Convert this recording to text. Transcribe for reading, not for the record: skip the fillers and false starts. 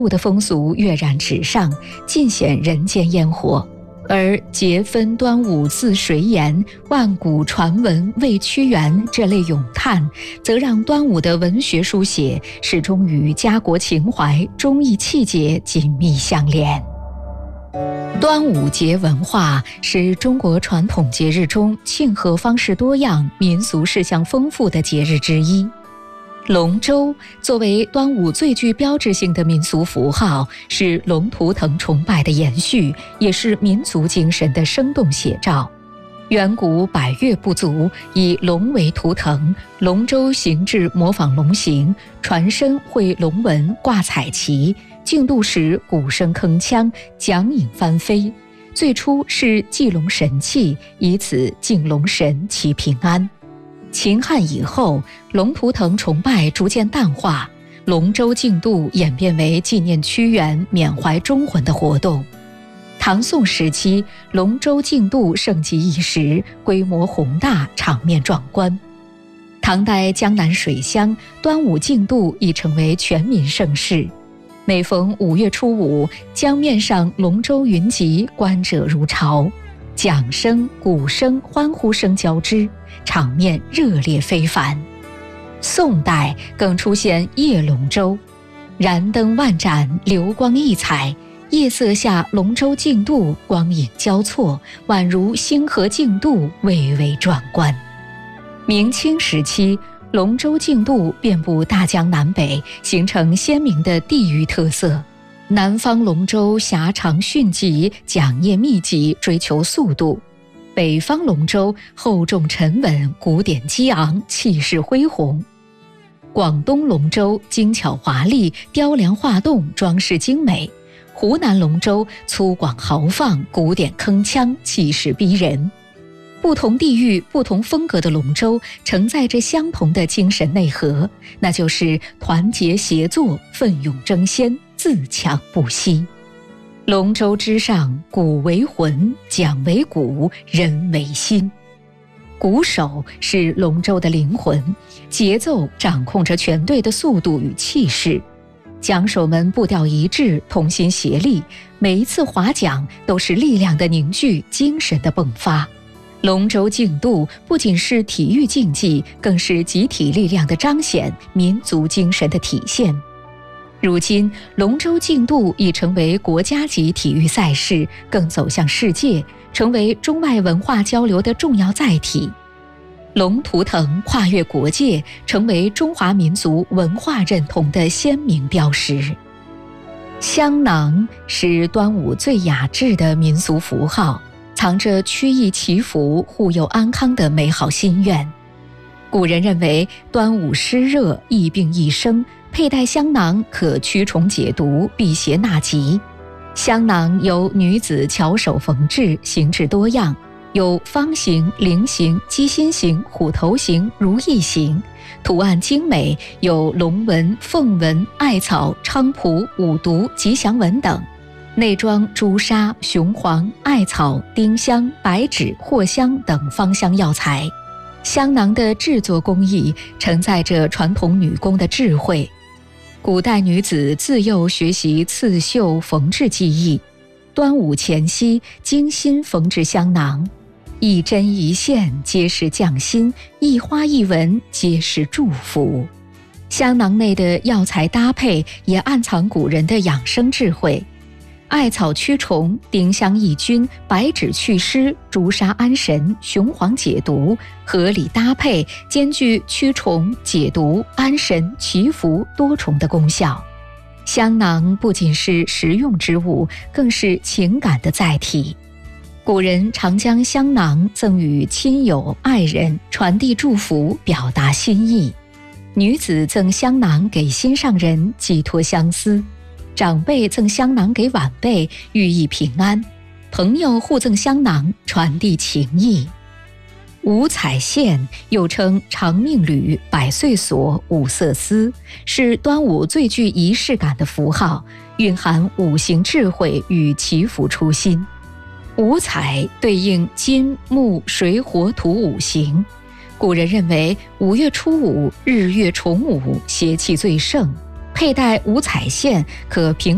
物的风俗跃然纸上，尽显人间烟火。而节分端午自谁言，万古传闻为屈原这类咏叹，则让端午的文学书写始终与家国情怀、忠义气节紧密相连。端午节文化是中国传统节日中庆贺方式多样、民俗事项丰富的节日之一。龙舟作为端午最具标志性的民俗符号，是龙图腾崇拜的延续，也是民族精神的生动写照。远古百越部族以龙为图腾，龙舟形制模仿龙形，船身绘龙纹，挂彩旗，竞渡时鼓声铿锵，桨影翻飞。最初是祭龙神器，以此敬龙神祈平安。秦汉以后，龙图腾崇拜逐渐淡化，龙舟竞渡演变为纪念屈原、缅怀忠魂的活动。唐宋时期，龙舟竞渡盛极一时，规模宏大，场面壮观。唐代江南水乡，端午竞渡已成为全民盛事。每逢5月初5，江面上龙舟云集，观者如潮。桨声、鼓声、欢呼声交织，场面热烈非凡。宋代更出现夜龙舟，燃灯万盏，流光溢彩，夜色下龙舟竞渡，光影交错，宛如星河竞渡，蔚为壮观。明清时期，龙舟竞渡遍布大江南北，形成鲜明的地域特色。南方龙舟狭长迅疾，桨叶密集，追求速度；北方龙舟厚重沉稳，鼓点激昂，气势恢宏。广东龙舟精巧华丽，雕梁画栋，装饰精美；湖南龙舟粗犷豪放，鼓点铿锵，气势逼人。不同地域、不同风格的龙舟承载着相同的精神内核，那就是团结协作、奋勇争先、自强不息。龙舟之上，鼓为魂，桨为骨，人为心。鼓手是龙舟的灵魂，节奏掌控着全队的速度与气势。桨手们步调一致，同心协力，每一次划桨都是力量的凝聚，精神的迸发。龙舟竞渡不仅是体育竞技，更是集体力量的彰显，民族精神的体现。如今，龙舟竞渡已成为国家级体育赛事，更走向世界，成为中外文化交流的重要载体。龙图腾跨越国界，成为中华民族文化认同的鲜明标识。香囊是端午最雅致的民俗符号，藏着曲意祈福、护佑安康的美好心愿。古人认为，端午湿热，疫病易生，佩戴香囊可驱虫解毒、辟邪纳吉。香囊由女子巧手缝制，形制多样，有方形、菱形、鸡心形、虎头形、如意形，图案精美，有龙纹、凤纹、艾草、菖蒲、五毒、吉祥纹等。内装朱砂、雄黄、艾草、丁香、白芷、藿香等芳香药材。香囊的制作工艺承载着传统女工的智慧。古代女子自幼学习刺绣缝制技艺，端午前夕精心缝制香囊，一针一线皆是匠心，一花一纹皆是祝福。香囊内的药材搭配也暗藏古人的养生智慧。艾草驱虫，丁香抑菌，白芷祛湿，朱砂安神，雄黄解毒，合理搭配，兼具驱虫、解毒、安神、祈福多重的功效。香囊不仅是实用之物，更是情感的载体。古人常将香囊赠予亲友、爱人，传递祝福，表达心意。女子赠香囊给心上人，寄托相思。长辈赠香囊给晚辈，寓意平安；朋友互赠香囊，传递情谊。五彩线又称长命缕、百岁锁、五色丝，是端午最具仪式感的符号，蕴含五行智慧与祈福初心。五彩对应金、木、水、火、土五行。古人认为5月初5日月重五，邪气最盛，佩戴五彩线可平